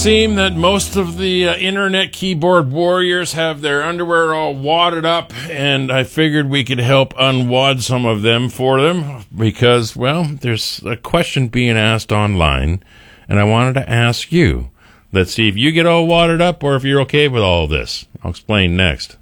Seem that most of the internet keyboard warriors have their underwear all wadded up, and I figured we could help unwad some of them for them because, well, there's a question being asked online, and I wanted to ask you. Let's see if you get all wadded up or if you're okay with all this. I'll explain next.